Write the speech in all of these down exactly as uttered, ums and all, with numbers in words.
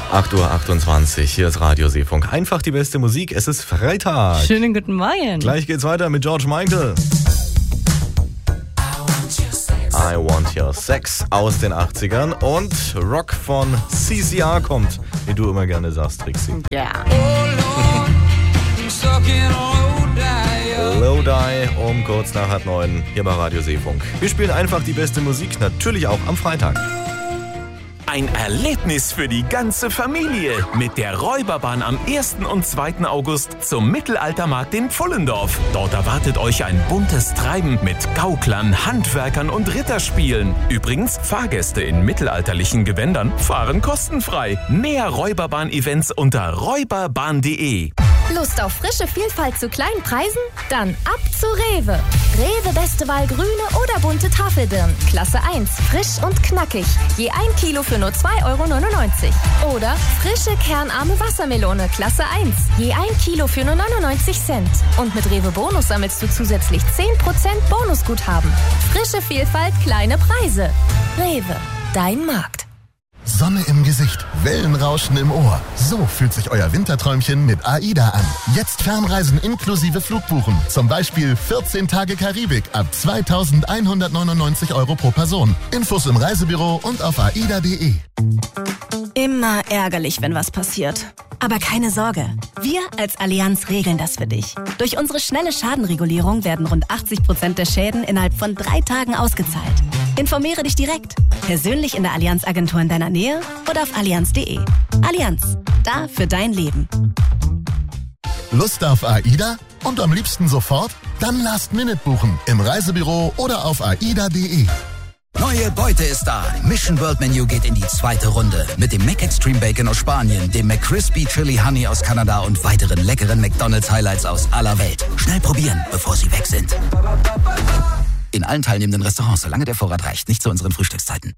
acht Uhr achtundzwanzig, hier ist Radio Seefunk. Einfach die beste Musik, es ist Freitag. Schönen guten Morgen. Gleich geht's weiter mit George Michael. I Want Your Sex aus den achtzigern und Rock von C C R kommt, wie du immer gerne sagst, Trixie. Ja. Lodi um kurz nach halb neun hier bei Radio Seefunk. Wir spielen einfach die beste Musik, natürlich auch am Freitag. Ein Erlebnis für die ganze Familie mit der Räuberbahn am ersten und zweiten August zum Mittelaltermarkt in Pfullendorf. Dort erwartet euch ein buntes Treiben mit Gauklern, Handwerkern und Ritterspielen. Übrigens, Fahrgäste in mittelalterlichen Gewändern fahren kostenfrei. Mehr Räuberbahn-Events unter räuberbahn punkt de. Lust auf frische Vielfalt zu kleinen Preisen? Dann ab zu Rewe. Rewe beste Wahl grüne oder bunte Tafelbirnen. Klasse eins, frisch und knackig. Je ein Kilo für nur zwei Euro neunundneunzig. Oder frische kernarme Wassermelone. Klasse eins. Je ein Kilo für nur neunundneunzig Cent. Und mit Rewe Bonus sammelst du zusätzlich zehn Prozent Bonusguthaben. Frische Vielfalt, kleine Preise. Rewe, dein Markt. Sonne im Gesicht, Wellenrauschen im Ohr. So fühlt sich euer Winterträumchen mit AIDA an. Jetzt Fernreisen inklusive Flugbuchen. Zum Beispiel vierzehn Tage Karibik ab zweitausendeinhundertneunundneunzig Euro pro Person. Infos im Reisebüro und auf aida punkt de. Immer ärgerlich, wenn was passiert. Aber keine Sorge, wir als Allianz regeln das für dich. Durch unsere schnelle Schadenregulierung werden rund achtzig Prozent der Schäden innerhalb von drei Tagen ausgezahlt. Informiere dich direkt, persönlich in der Allianz-Agentur in deiner Nähe oder auf allianz punkt de. Allianz, da für dein Leben. Lust auf AIDA? Und am liebsten sofort? Dann Last Minute buchen im Reisebüro oder auf aida punkt de. Neue Beute ist da. Mission World Menu geht in die zweite Runde. Mit dem Mac Extreme Bacon aus Spanien, dem McCrispy Chili Honey aus Kanada und weiteren leckeren McDonald's Highlights aus aller Welt. Schnell probieren, bevor sie weg sind. In allen teilnehmenden Restaurants, solange der Vorrat reicht. Nicht zu unseren Frühstückszeiten.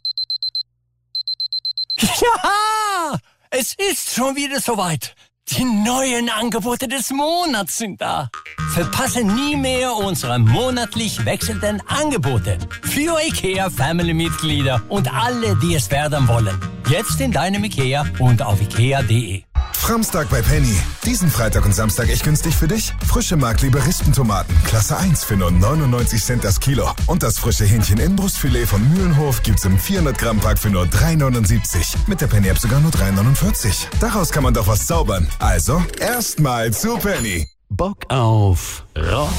Ja, es ist schon wieder soweit. Die neuen Angebote des Monats sind da. Verpasse nie mehr unsere monatlich wechselnden Angebote für IKEA Family-Mitglieder und alle, die es werden wollen. Jetzt in deinem IKEA und auf ikea punkt de. Framstag bei Penny. Diesen Freitag und Samstag echt günstig für dich? Frische Markliebe Rispentomaten, Klasse eins für nur neunundneunzig Cent das Kilo. Und das frische Hähnchen in Brustfilet von Mühlenhof gibt's im vierhundert Gramm Pack für nur drei neunundsiebzig. Mit der Penny-App sogar nur drei neunundvierzig. Daraus kann man doch was zaubern. Also, erstmal zu Penny. Bock auf Rock.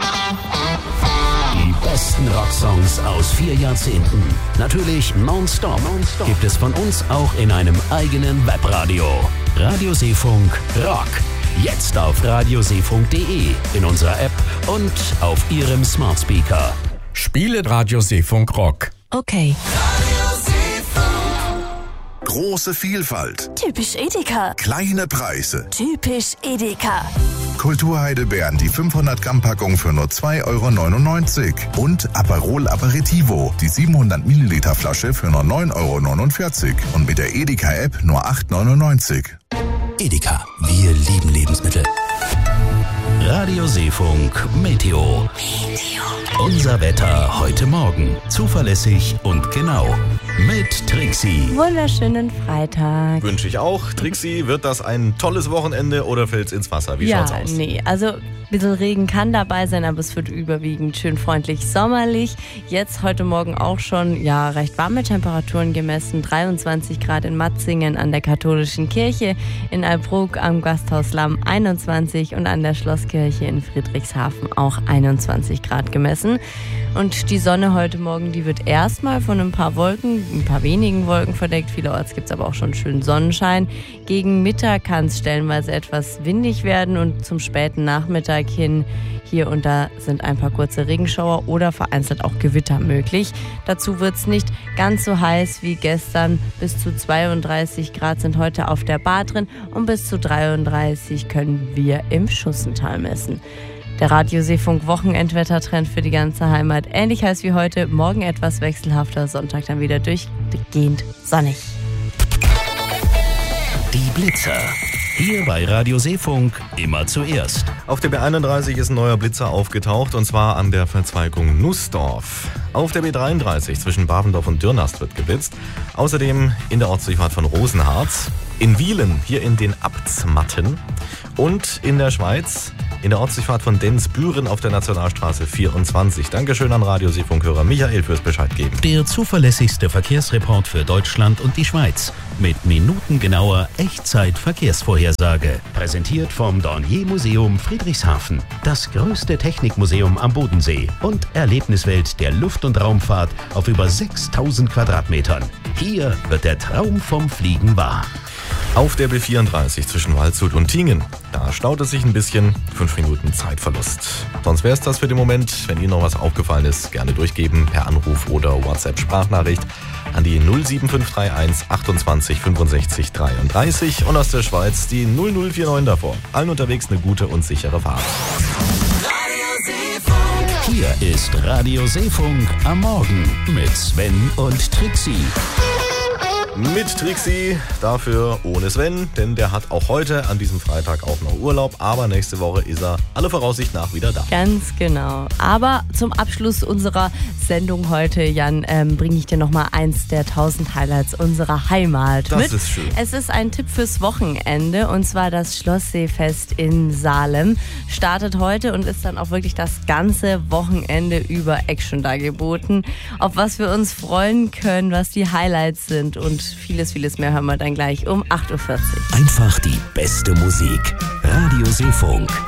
Die besten Rocksongs aus vier Jahrzehnten. Natürlich nonstop. nonstop. Gibt es von uns auch in einem eigenen Webradio. Radio Seefunk Rock. Jetzt auf radioseefunk punkt de, in unserer App und auf Ihrem Smart Speaker. Spiele Radio Seefunk Rock. Okay. Große Vielfalt. Typisch Edeka. Kleine Preise. Typisch Edeka. Kulturheidelbeeren, die fünfhundert Gramm Packung für nur zwei Euro neunundneunzig. Und Aperol Aperitivo, die siebenhundert Milliliter Flasche für nur neun Euro neunundvierzig. Und mit der Edeka-App nur acht neunundneunzig. Edeka, wir lieben Lebensmittel. Radio Seefunk Meteo. Unser Wetter heute Morgen. Zuverlässig und genau. Mit Trixie. Wunderschönen Freitag. Wünsche ich auch. Trixie, wird das ein tolles Wochenende oder fällt's ins Wasser? Wie ja, schaut's aus? Nee, also ein bisschen Regen kann dabei sein, aber es wird überwiegend schön freundlich sommerlich. Jetzt heute Morgen auch schon ja recht warme Temperaturen gemessen. dreiundzwanzig Grad in Matzingen an der katholischen Kirche, in Albrug am Gasthaus Lamm einundzwanzig und an der Schlosskirche in Friedrichshafen auch einundzwanzig Grad gemessen. Und die Sonne heute Morgen, die wird erstmal von ein paar Wolken, ein paar wenigen Wolken verdeckt. Vielerorts gibt es aber auch schon schönen Sonnenschein. Gegen Mittag kann es stellenweise etwas windig werden und zum späten Nachmittag hin hier und da sind ein paar kurze Regenschauer oder vereinzelt auch Gewitter möglich. Dazu wird es nicht ganz so heiß wie gestern. Bis zu zweiunddreißig Grad sind heute auf der Bar drin und bis zu dreiunddreißig können wir im Schussental messen. Der Radio Seefunk Wochenendwettertrend für die ganze Heimat. Ähnlich heiß wie heute, morgen etwas wechselhafter, Sonntag dann wieder durchgehend sonnig. Die Blitzer. Hier bei Radio Seefunk immer zuerst. Auf der B einunddreißig ist ein neuer Blitzer aufgetaucht und zwar an der Verzweigung Nussdorf. Auf der B dreiunddreißig zwischen Bavendorf und Dürnast wird geblitzt. Außerdem in der Ortsdurchfahrt von Rosenharz, in Wielen, hier in den Abtsmatten und in der Schweiz in der Ortsdurchfahrt von Densbüren auf der Nationalstraße vierundzwanzig. Dankeschön an Radioseefunkhörer Michael fürs Bescheid geben. Der zuverlässigste Verkehrsreport für Deutschland und die Schweiz. Mit minutengenauer Echtzeit-Verkehrsvorhersage. Präsentiert vom Dornier Museum Friedrichshafen. Das größte Technikmuseum am Bodensee und Erlebniswelt der Luft- und Raumfahrt auf über sechstausend Quadratmetern. Hier wird der Traum vom Fliegen wahr. Auf der B vierunddreißig zwischen Waldshut und Tingen. Da staut es sich ein bisschen. Fünf Minuten Zeitverlust. Sonst wäre es das für den Moment. Wenn Ihnen noch was aufgefallen ist, gerne durchgeben per Anruf oder WhatsApp-Sprachnachricht an die null sieben fünf drei eins achtundzwanzig fünfundsechzig dreiunddreißig und aus der Schweiz die null null vier neun davor. Allen unterwegs eine gute und sichere Fahrt. Hier ist Radio Seefunk am Morgen mit Sven und Trixie. Mit Trixie, dafür ohne Sven, denn der hat auch heute an diesem Freitag auch noch Urlaub, aber nächste Woche ist er alle Voraussicht nach wieder da. Ganz genau. Aber zum Abschluss unserer Sendung heute, Jan, ähm, bringe ich dir nochmal eins der tausend Highlights unserer Heimat das mit. Das ist schön. Es ist ein Tipp fürs Wochenende und zwar das Schlossseefest in Salem. Startet heute und ist dann auch wirklich das ganze Wochenende über Action dargeboten. Auf was wir uns freuen können, was die Highlights sind und vieles, vieles mehr hören wir dann gleich um acht Uhr vierzig. Einfach die beste Musik. Radio Seefunk.